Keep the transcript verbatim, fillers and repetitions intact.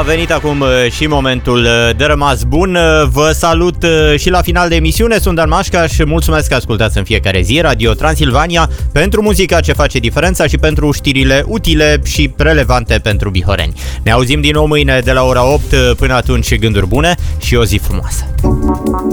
venit acum și momentul de rămas bun. Vă salut și la final de emisiune. Sunt Dan Mașca și mulțumesc că ascultați în fiecare zi Radio Transilvania pentru muzica ce face diferența și pentru știrile utile și relevante pentru bihoreni. Ne auzim din nou mâine de la ora opt. Până atunci, gânduri bune și o zi frumoasă.